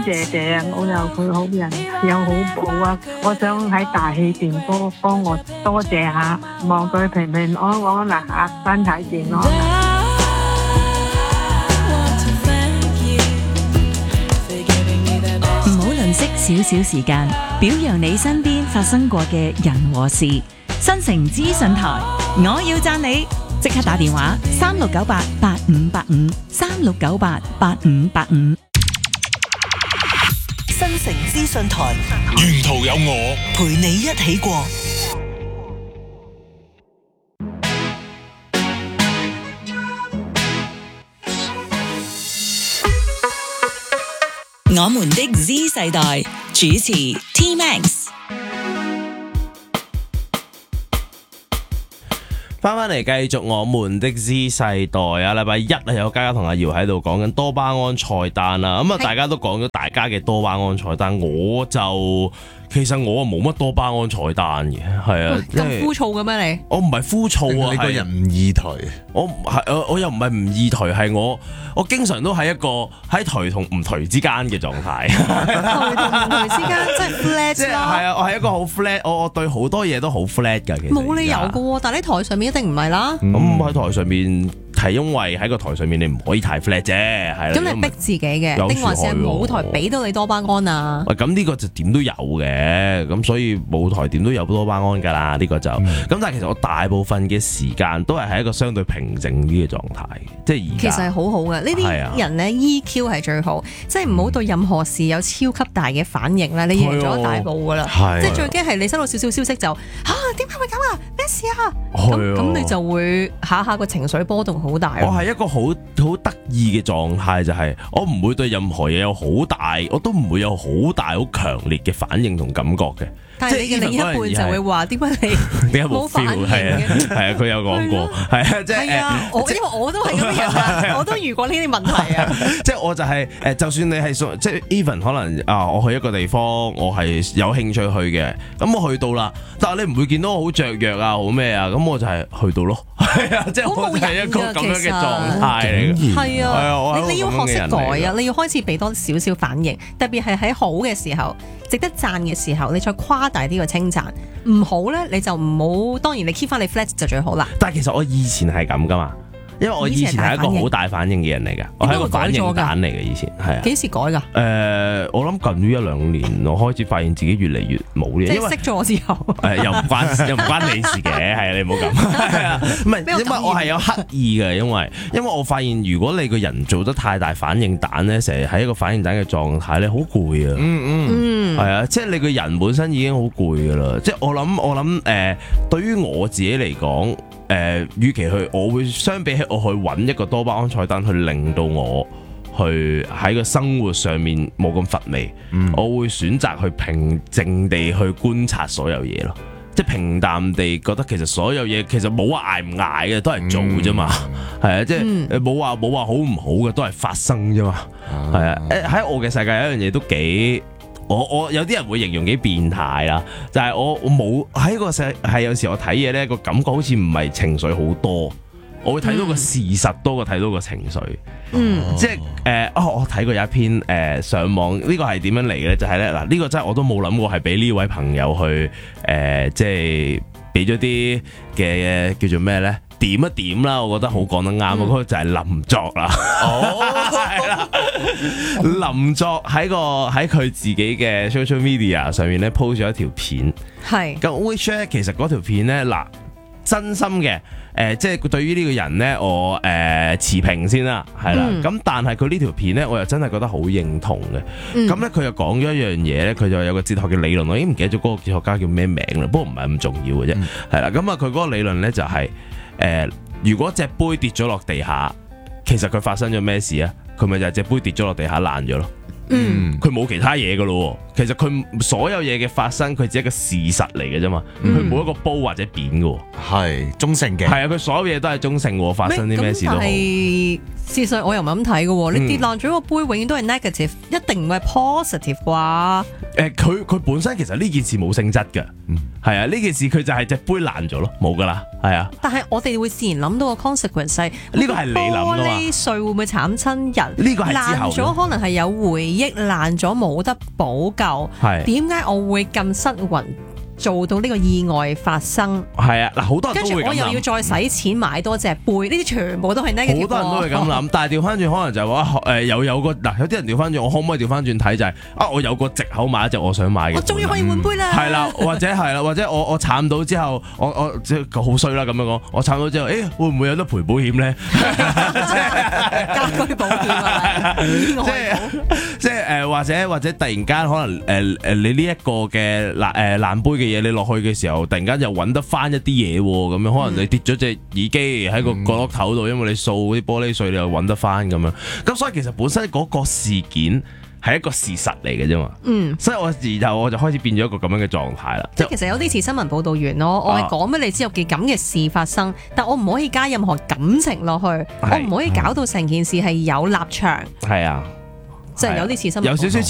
謝謝啊！我又佢好人又好報啊！我想喺大氣電波幫我多謝下，望佢平平安安啦嚇，身體健康。 唔好吝嗇少少時間，表揚你身邊發生過嘅人和事。新城資訊台，我要讚你，即刻打電話36988585，36988585。 新城資訊台， 沿途有我陪你一起過。 我們的 Z 世代主持 T-Max。 翻嚟繼續我們的 Z 世代啊！禮拜一啊，有嘉嘉同阿姚喺度講緊多巴胺菜單啦。咁啊，大家都講咗大家嘅多巴胺菜單，其實我冇乜多巴胺菜單嘅，係啊， 咁枯燥嘅咩你？ 我唔係枯燥啊， 你個人唔易頹， 我又唔係唔易頹，係我經常都喺一個喺頹同唔頹之間嘅狀態。 頹同唔頹之間即係 flat 即係係啊，我係一個好 flat，我對好多嘢都好 flat 㗎。其實冇理由嘅喎，但係喺台上面一定唔係啦。 咁喺台上面係因為喺個台上面你唔可以太 flat 啫，係啦。 咁你逼自己嘅，定還是係舞台俾到你多巴胺啊？ 喂，咁呢個就點都有嘅，咁所以舞台點都有多巴胺㗎啦，呢個就咁。但係其實我大部分嘅時間都係喺一個相對平靜啲嘅狀態，即係而家。 其實係好好嘅，呢啲人咧 EQ 係最好，即係唔好對任何事有超級大嘅反應啦，你贏咗一大步㗎啦。即係最驚係你收到少少消息就點解會咁啊？咩事啊？咁你就會下個情緒波動好大。 我係一個好得意嘅狀態，就係我唔會對任何嘢有好大，我都唔會有好大好強烈嘅反應同感覺嘅。 但係你嘅另一半就會話點解你冇反應嘅？ 係啊，佢有講過，係啊，即係因為我都係咁樣啊，我都遇過呢啲問題啊。 即係我就係就算你係即係 even 可能我去一個地方，我係有興趣去嘅，咁我去到啦，但係你唔會見到我好雀躍啊，好咩啊，咁我就係去到咯，係啊，即係我係一個咁樣嘅狀態嚟嘅。 係啊，你要學識改啊，你要開始俾多少少反應，特別係喺好嘅時候。值得讚嘅時候，你再誇大啲個稱讚；唔好咧，你就唔好。當然你 keep 翻你 flat 就最好啦。 但係其實我以前係咁噶嘛，因為我以前係一個好大反應嘅人嚟嘅，我係一個反應蛋嚟嘅。以前係啊， 幾時改㗎？ 我諗近於1-2年，我開始發現自己越嚟越冇呢。 即係識咗我之後， 又唔關你事嘅，係啊，你唔好咁。係啊，唔係，因為我係有刻意嘅，因為我發現如果你個人做得太大反應蛋咧，成日喺一個反應蛋嘅狀態咧，好攰啊。係啊，即係你個人本身已經好攰噶啦。即係我諗對於我自己嚟講，與其我會相比起我去揾一個多巴胺菜單去令到我去喺個生活上面冇咁乏味，我會選擇去平靜地去觀察所有嘢咯。即係平淡地覺得其實所有嘢其實冇話捱唔捱嘅，都係做啫嘛。係啊，即係冇話好唔好嘅，都係發生啫嘛。係啊，喺我嘅世界有一樣嘢都幾。我有啲人會形容幾變態啦，就係我冇喺個係有時我睇嘢咧個感覺好似唔係情緒好多，我會睇到個事實多過睇到個情緒。即係我睇過有一篇上網呢個係點樣嚟嘅咧？就係咧嗱，呢個真係我都冇諗過係俾呢位朋友去即係俾咗啲嘅叫做咩咧？點一點啦，我覺得好講得啱，嗰個就係林作啦。係啦，林作喺佢自己嘅 social media 上面咧 post 咗一條片。係咁 which 咧，其實嗰條片咧嗱，真心嘅即係對於呢個人咧，我持平先啦，係啦。咁但係佢呢條片咧，我又真係覺得好認同嘅。咁咧佢又講咗一樣嘢咧，佢就有個哲學嘅理論，我已經唔記得咗嗰個哲學家叫咩名啦，不過唔係咁重要嘅啫。係啦，咁啊佢嗰個理論咧就係。如果隻杯跌咗落地下，其實佢發生咗咩事啊？佢咪就係隻杯跌咗落地下爛咗咯。佢冇其他嘢噶咯。其實佢所有嘢嘅發生，佢只係一個事實嚟嘅啫嘛。佢冇一個煲或者扁嘅。係中性嘅。係啊，佢所有嘢都係中性嘅，發生啲咩事都好。係事實我又唔係咁睇嘅。你跌爛咗個杯，永遠都係 negative，一定唔係 positive 啩？佢本身其實呢件事冇性質嘅。係啊，呢件事佢就係隻杯爛咗咯，冇噶啦。 係啊。 但係我哋會自然諗到個 consequence 係呢個係你諗㗎嘛？ 玻璃碎會唔會慘親人？ 呢個係之後爛咗可能係有回憶，爛咗冇得補救。 係點解我會咁失魂？做到呢個意外發生， 係啊，嗱，好多人都會咁諗， 跟住我又要再使錢買多隻杯，呢啲全部都係 negative。 好多人都會咁諗，但係調翻轉可能就係話有個嗱，有啲人調翻轉，我可唔可以調翻轉睇就係我有個藉口買一隻我想買嘅， 我終於可以換杯啦。 係啦，或者我慘到之後，我即係好衰啦咁樣講，我慘到之後，會唔會有得賠保險咧？ 家居保險啊， 即係或者突然間可能你呢一個嘅爛杯嘅嘢，你落去嘅時候，突然間又揾得翻一啲嘢喎，咁樣可能你跌咗隻耳機喺個角落頭度，因為你掃啲玻璃碎，你又揾得翻咁樣。咁所以其實本身嗰個事件係一個事實嚟嘅啫嘛。所以然後我就開始變咗一個咁樣嘅狀態啦。 即係其實有啲似新聞報導員咯，我係講俾你知有件咁嘅事發生，但我唔可以加任何感情落去，我唔可以搞到成件事係有立場。 係啊， 即係有啲似新聞報導。 有少少